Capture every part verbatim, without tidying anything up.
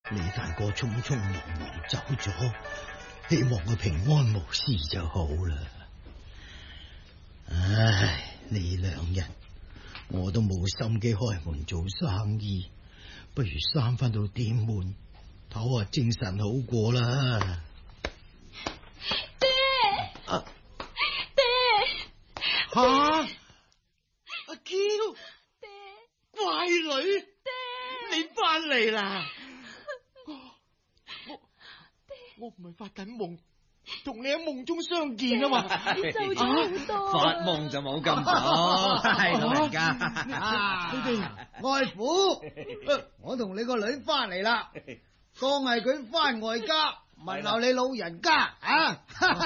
李大哥匆匆忙忙走咗，希望佢平安無事就好啦。唉，呢兩日我都冇心機開門做生意，不如閂翻到店門，唞下精神好過啦。 爹， 啊， 爹， 吓，阿嬌， 爹， 乖女， 爹， 你翻嚟啦！我我唔係發緊夢，同你喺夢中相見啊嘛！ 你瘦咗好多， 發夢就冇咁早，係老人家。 啊，你哋外父，我同你個女翻嚟啦，當係佢翻外家問候你老人家啊！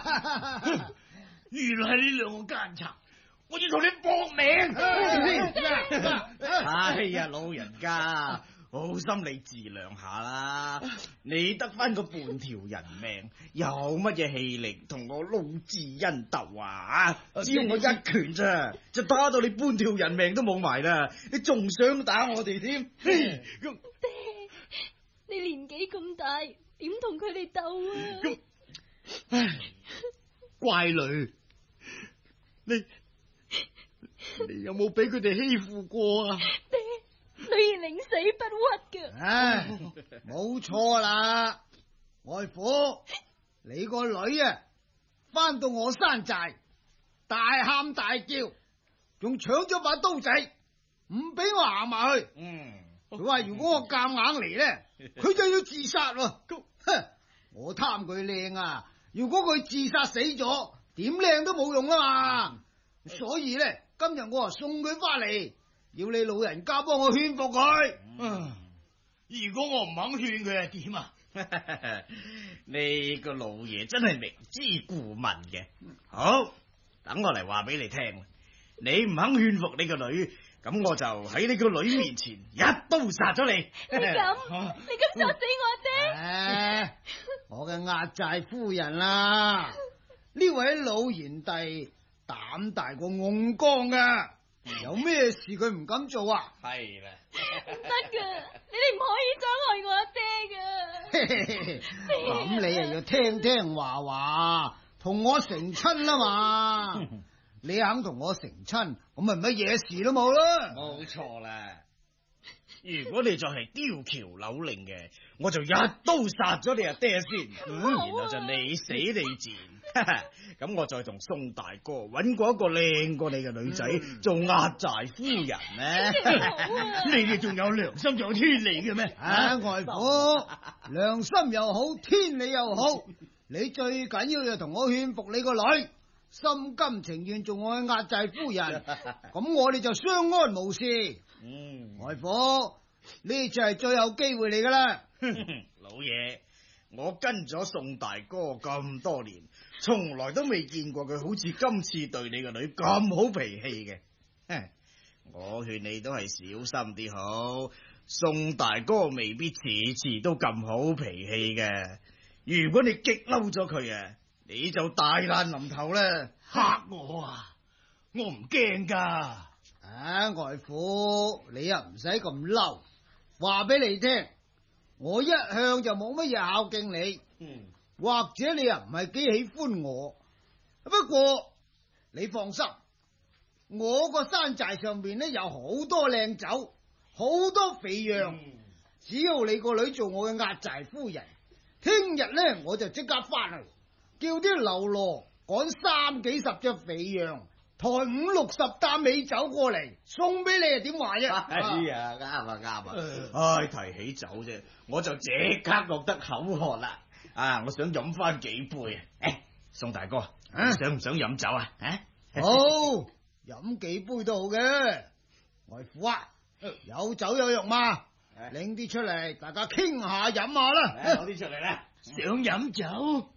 原來係呢兩個奸賊，我要同你搏命！ 哎呀，老人家，好心你自量下啦，你得翻個半條人命，有乜嘢氣力同我魯智恩鬥啊？只要我一拳咋，就打到你半條人命都冇埋啦！你仲想打我哋添？ 爹，你年紀咁大，點同佢哋鬥啊？ 唉，乖女，你你有冇俾佢哋欺負過啊？ 爹，女兒寧死不屈㗎。 唉，冇錯啦，外父，你個女啊，翻到我山寨，大喊大叫，仲搶咗把刀仔，唔俾我行埋去。 嗯， 佢話如果我夾硬嚟咧，佢就要自殺喎。哼，我貪佢靚啊！如果佢自殺死咗，點靚都冇用啊嘛。所以咧，今日我啊送佢翻嚟，要你老人家幫我勸服佢。 嗯，如果我唔肯勸佢係點啊？ 你個老爺真係明知故問嘅。好，等我嚟話俾你聽，你唔肯勸服你個女，咁我就喺你個女面前一刀殺咗你。 你咁，你咁殺死我爹？ 唉，我嘅壓寨夫人啦，呢位老賢弟膽大過甕缸噶，有咩事佢唔敢做啊？ 係啦， 唔得噶，你哋唔可以傷害我阿爹噶。 咁你又要聽聽話話，同我成親啊嘛？你肯同我成親，咁咪乜嘢事都冇啦。 冇錯啦。如果你再係刁橋扭擰嘅，我就一刀殺咗你阿爹先，嗯，然後就你死你賤。咁我再同宋大哥揾過一個靚過你嘅女仔、嗯、做壓寨夫人呢？ 你哋仲有良心仲有天理嘅咩？ 啊，外父，良心又好，天理又好，你最緊要就同我勸服你個女，心甘情願做我嘅壓寨夫人，咁我哋就相安無事。 嗯， 外父，呢次係最後機會嚟噶啦。 老爺，我跟咗宋大哥咁多年，從來都未見過佢好似今次對你個女咁好脾氣嘅。我勸你都係小心啲好，宋大哥未必次次都咁好脾氣嘅。如果你激嬲咗佢啊，你就大難臨頭啦。 嚇我啊！我唔驚噶。 啊，外父，你又唔使咁嬲。話俾你聽，我一向就冇乜嘢孝敬你， 嗯， 或者你又唔係幾喜歡我。不過你放心，我個山寨上邊呢有好多靚酒，好多肥羊，嗯、只要你個女做我嘅壓寨夫人，聽日呢我就即刻翻去，叫啲流羅趕三幾十隻肥羊，抬五六十擔美酒過嚟送俾你，點話啫？ 哎呀，啱啊啱啊！唉，提起酒啫，我就即刻覺得口渴啦。啊，我想飲翻幾杯啊！誒，宋大哥，啊、想唔想飲酒啊？啊， 好，飲幾杯都好嘅。外父啊，有酒有肉嘛，拎啲出嚟，大家傾下飲下啦。 攞啲出嚟啦， 想飲酒？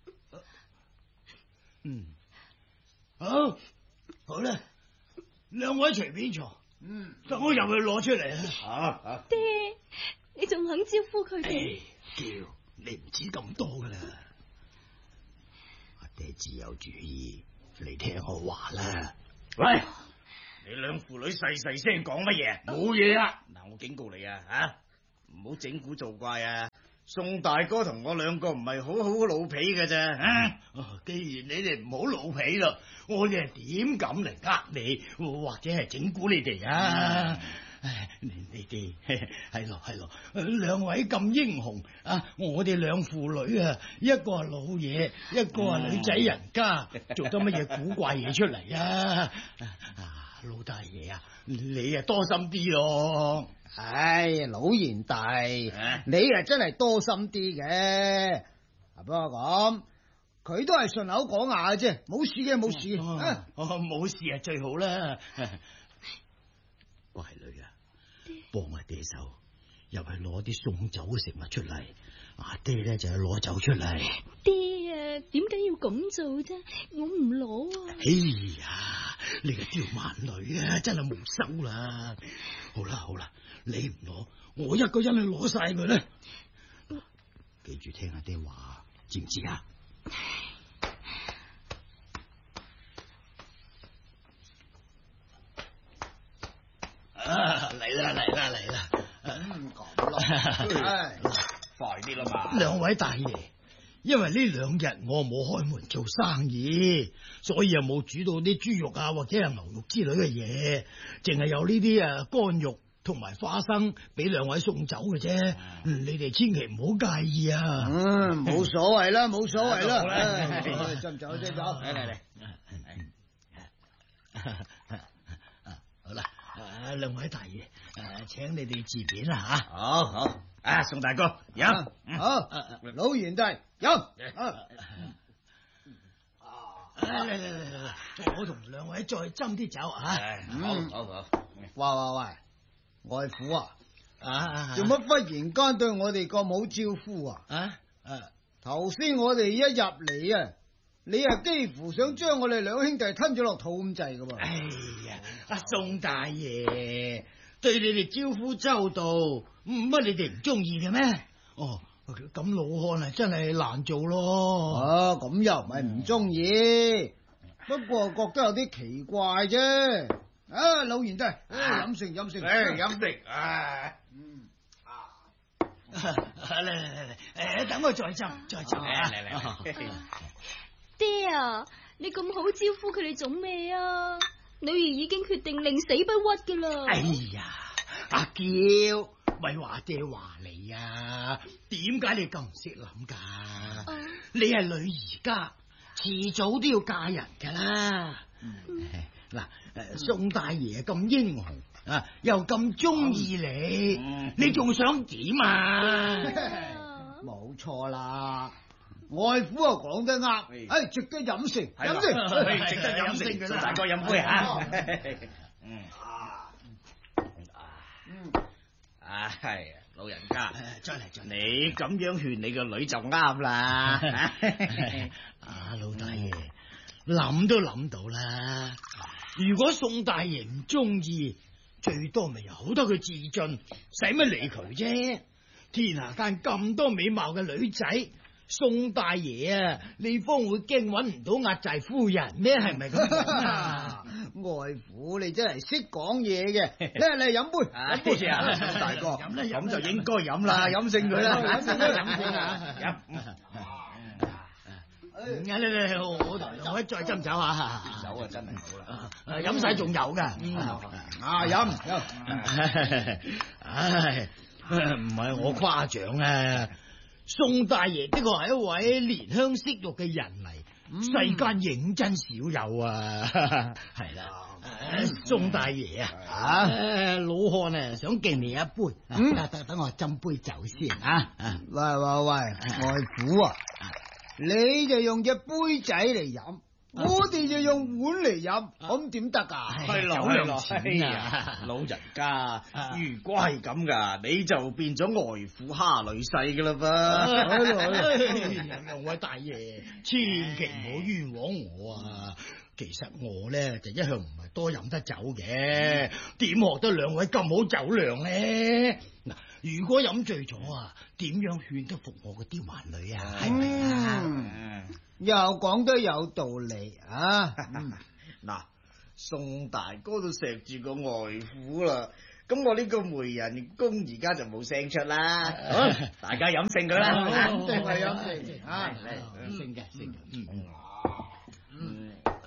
嗯，好。好啦，兩位隨便坐，嗯，等我入去攞出嚟啊！ 好，好， 爹，你仲肯招呼佢哋？ 叫你唔止咁多噶啦，阿爹自有主意，你聽我話啦。喂， 你兩父女細細聲講乜嘢？ 冇嘢啊！ 嗱，我警告你啊，吓，唔好整蠱做怪啊！ 宋大哥同我兩個唔係好好老皮嘅啫。啊哦，既然你哋唔好老皮啦，我哋係點敢嚟呃你，或者係整蠱你哋啊？唉，你你哋係咯係咯，兩位咁英雄啊！我哋兩父女啊，一個係老嘢，一個係女仔人家，做得乜嘢古怪嘢出嚟啊？啊，老大爺啊，你啊多心啲咯。 唉，老賢弟， 啊你啊真係多心啲嘅。不過咁，佢都係順口講下嘅啫，冇事嘅，冇事。 哦啊哦，冇事啊，最好啦。乖女啊，幫阿爹手入去攞啲送酒嘅食物出嚟，阿爹咧就去攞酒出嚟。 爹啊，點解要咁做啫？我唔攞啊！ 哎呀，你個刁蠻女啊，真係冇收啦！好啦好啦，你唔攞，我一個人去攞晒佢啦。記住聽阿爹話，知唔知啊？啊，嚟啦嚟啦嚟啦！ 嗯，咁咯。唉， 快啲啦嘛！ 兩位大爺，因為呢兩日我冇開門做生意，所以又冇煮到啲豬肉啊或者係牛肉之類嘅嘢，淨係有呢啲啊乾肉同埋花生俾兩位送走嘅啫。嗯，你哋千祈唔好介意啊。 嗯，冇所謂啦，冇所謂啦。 好啦唉斟酒斟酒， 嚟嚟嚟。 好啦，啊兩位大爺，誒請你哋自便啦吓。 好好，啊宋大哥飲。 好，老賢弟飲。啊嚟嚟嚟嚟嚟，我同兩位再斟啲酒啊。 好好好。 喂喂喂，外父啊， 啊， 做乜忽然間對我哋咁好招呼啊？ 啊？啊頭先我哋一入嚟啊，你啊幾乎想將我哋兩兄弟吞咗落肚咁滯噶噃。 哎呀，阿宋大爺對你哋招呼周到，乜你哋唔中意嘅咩？哦，咁老漢啊真係難做咯。 哦，咁又唔係唔中意，不過覺得有啲奇怪啫。啊，老賢弟，飲食飲食， 誒飲食啊！ 嗯嚟嚟嚟嚟，誒等我再斟再斟啊！ 嚟嚟嚟。 爹啊，你咁好招呼佢哋做咩啊？女兒已經決定寧死不屈噶啦。 哎呀，阿嬌，咪話爹話你啊？點解你咁唔識諗噶？ 啊你係女兒家，遲早都要嫁人噶啦。嗱，誒，宋大爺咁英雄啊，又咁中意你， 嗯你仲想點啊？ 冇錯啦，外父啊講得啱，誒，值得飲食，飲食， 係值得飲食。宋大哥飲杯吓。嗯。 嗯， 啊係，老人家， 再嚟再嚟。 你咁樣勸你個女就啱啦。 啊，老大爺諗都諗到啦。如果宋大爺唔中意，最多咪由得佢自盡，使乜理佢啫？天下間咁多美貌嘅女仔，宋大爺啊，你方會驚搵唔到壓寨夫人咩？係咪咁講啊？ 外父你真係識講嘢嘅，嚟嚟飲杯，飲杯啊，宋大哥， 飲啦飲啦咁就應該飲啦，飲勝佢啦， 飲勝佢飲先啊！飲。嚟嚟嚟，我同兩位再斟酒啊！ 酒啊，真係好啦， 飲晒仲有噶。 啊飲飲， 唉，唔係我誇獎啊！宋大爺的確係一位憐香惜玉嘅人嚟，世間認真少有啊！係啦，宋大爺啊，啊，老漢啊，想敬你一杯，等等我斟杯酒先啊！ 喂喂喂，外父啊！你就用隻杯仔嚟飲，我哋就用碗嚟飲，咁點得噶？ 係咯係咯，哎呀，老人家，如果係咁噶，你就變咗外父蝦女婿噶啦噃。 兩位大爺，千祈唔好冤枉我啊！其實我咧就一向唔係多飲得酒嘅，點學得兩位咁好酒量咧？嗱，如果飲醉咗啊，點樣勸得服我個刁蠻女啊？係咪啊？ 又講得有道理啊！ 嗱，宋大哥都錫住個外父啦， 咁我呢個媒人公而家就冇聲出啦。好，大家飲勝佢啦。 肯定係飲勝啊！ 升嘅升嘅，嗯嗯，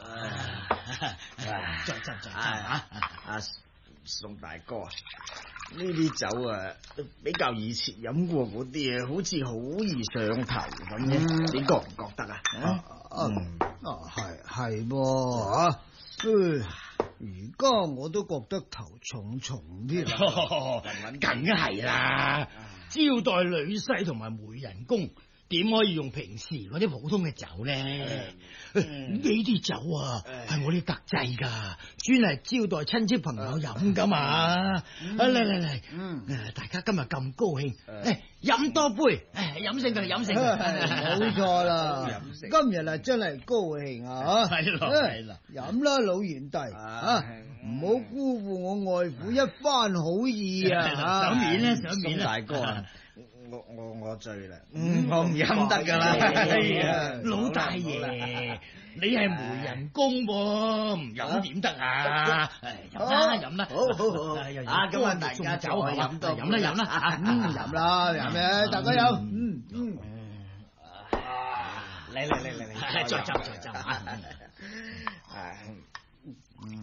再再再啊啊！宋大哥啊，呢啲酒啊，比較以前飲過嗰啲啊，好似好易上頭咁嘅，你覺唔覺得啊？ 啊啊係係噃啊！而家我都覺得頭重重啲啦， 梗係啦，招待女婿同埋媒人公，點可以用平時嗰啲普通嘅酒咧？呢啲酒啊，係我哋特製噶，專係招待親戚朋友飲噶嘛。嚟嚟嚟，誒，大家今日咁高興，誒，飲多杯，誒，飲勝佢哋，飲勝佢哋。 冇錯啦，今日啊真係高興啊！ 係咯係咯， 飲啦老賢弟啊，唔好辜負我外父一番好意啊！ 賞面咧，賞面大哥啊！我我我醉啦，我唔飲得噶啦。 老大爺，你係媒人公喎，唔飲點得啊？飲啦飲啦， 好好好，啊咁啊，大家酒飲多， 飲啦飲啦， 嗯飲啦飲咩？大家飲，嗯嗯， 嚟嚟嚟嚟嚟， 再斟再斟啊！ 嗯，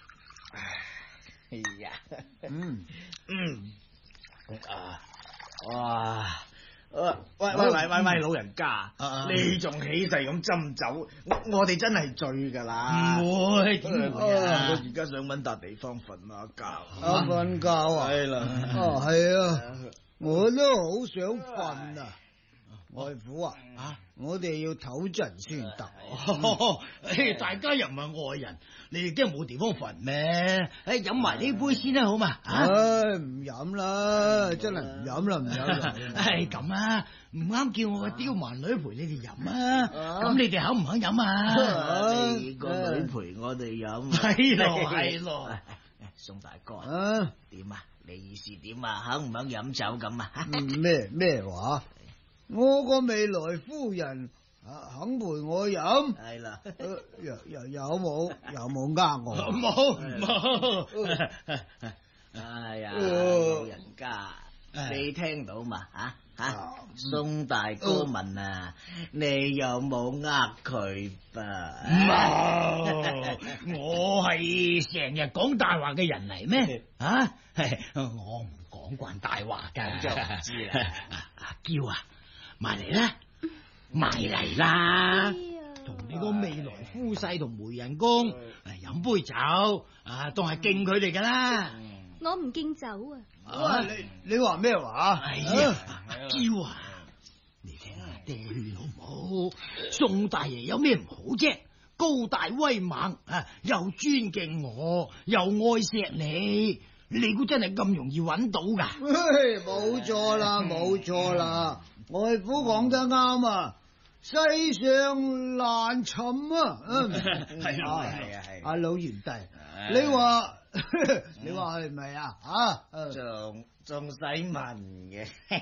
哎呀， 嗯嗯啊。哇！喂喂喂喂喂，老人家，你仲起勢咁斟酒，我我哋真係醉噶啦！ 唔會點會啊？ 我而家想搵笪地方瞓下覺。 啊，瞓覺啊？ 係啦。 哦，係啊，我都好想瞓啊！外父啊，啊，我哋要唞陣先得。 大家又唔係外人，你哋驚冇地方瞓咩？誒，飲埋呢杯先啦，好嘛？ 唉，唔飲啦，真係唔飲啦，唔飲啦。 係咁啊，唔啱叫我個刁蠻女陪你哋飲啊？咁你哋肯唔肯飲啊？ 你個女陪我哋飲， 係咯係咯。 宋大哥啊， 點啊？你意思點啊？肯唔肯飲酒咁啊？ 咩咩話？我個未來夫人啊，肯陪我飲， 係啦， 有有有冇有冇呃我？ 冇冇。 哎呀，老人家，你聽到嘛？吓吓，宋大哥問啊，你有冇呃佢吧？ 冇，我係成日講大話嘅人嚟咩？啊，我唔講慣大話噶。 就唔知啦。 阿嬌啊！埋嚟啦，埋嚟啦，同你個未來夫婿同媒人公嚟飲杯酒，啊，當係敬佢哋噶啦。 我唔敬酒啊！ 啊，你你話咩話？ 哎呀，阿嬌啊，你聽下爹勸好唔好？宋大爺有咩唔好啫？高大威猛啊，又尊敬我，又愛錫你。你估真係咁容易揾到噶？ 冇錯啦，冇錯啦，外父講得啱啊！世上難尋啊！ 係啊係啊係。 阿老賢弟，你話你話係咪啊？啊， 仲仲使問嘅？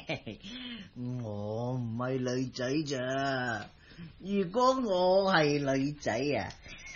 我唔係女仔咋？如果我係女仔啊，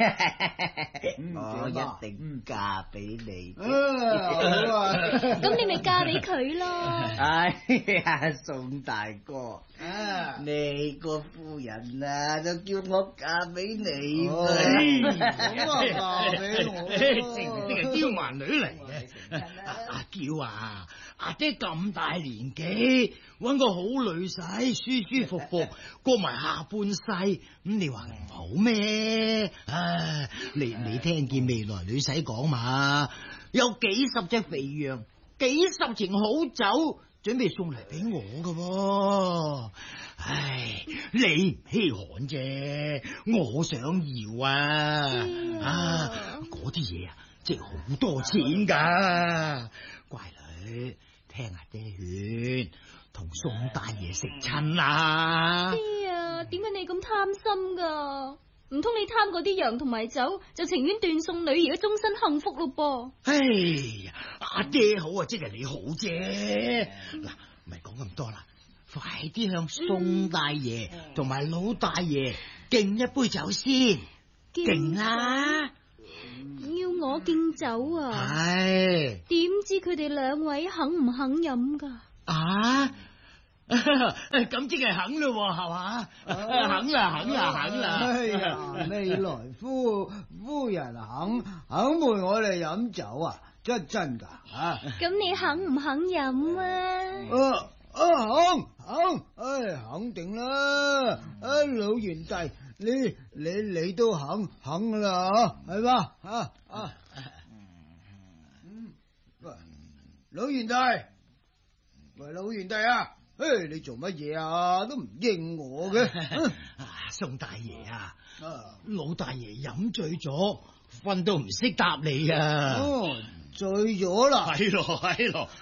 我一定嫁俾你。 咁你咪嫁俾佢咯。 哎呀，宋大哥，你個夫人啊，就叫我嫁俾你。 咁啊，嫁俾我， 正正係刁蠻女嚟嘅。阿嬌啊，阿爹咁大年紀，搵個好女婿，舒舒服服過埋下半世，咁你話唔好咩？唉，你你聽見未來女婿講嘛？有幾十隻肥羊，幾十埕好酒，準備送嚟俾我噶。唉，你唔稀罕啫，我想要啊！ 嗯、 啊，嗰啲嘢啊，即係好多錢噶。乖女，聽下爹勸，同宋大爺食親啦。 爹啊，點解你咁貪心噶？唔通你貪嗰啲羊同埋酒，就情願斷送女兒嘅終身幸福咯噃？ 哎呀，阿爹好啊，即係你好啫。嗱，唔係講咁多啦，快啲向宋大爺同埋老大爺敬一杯酒先，敬啦！ 要我敬酒啊！ 唉， 點知佢哋兩位肯唔肯飲噶？ 啊，咁即係肯咯，係嘛？肯啦，肯啦，肯啦！ 哎呀，未來夫夫人肯肯陪我哋飲酒啊？真真噶啊！ 咁你肯唔肯飲啊？ 啊啊肯肯，唉肯定啦！啊老元弟，你你你都肯肯噶啦，係嘛啊啊！嗯，喂，老元弟，喂老元弟啊！誒，你做乜嘢啊？都唔應我嘅。 宋大爺啊， 啊老大爺飲醉咗，瞓到唔識答你啊！ 哦，醉咗啦。 係咯，係咯。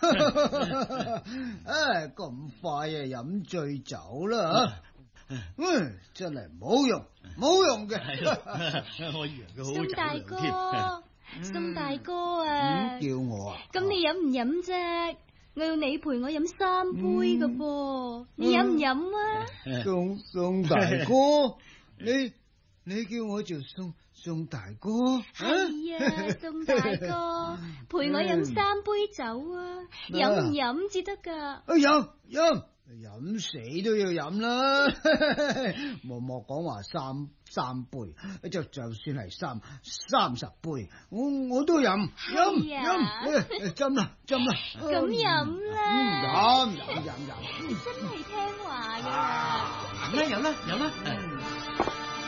唉，咁快啊飲醉酒啦吓！嗯，真係冇用，冇用嘅。 係咯，我以為佢好宋大酒量添。 哥，宋大哥啊！ 嗯叫我啊？ 咁你飲唔飲啫？我要你陪我飲三杯噶噃，你飲唔飲啊？ 宋宋大哥，你你叫我做宋宋大哥？ 係啊，宋大哥，陪我飲三杯酒啊！飲唔飲至得噶？ 啊飲飲飲死都要飲啦！莫莫講話三三杯，就就算係三三十杯，我我都飲飲飲，斟啦斟啦， 咁飲啦， 飲飲飲飲， 真係聽話噶。 飲啦飲啦飲啦。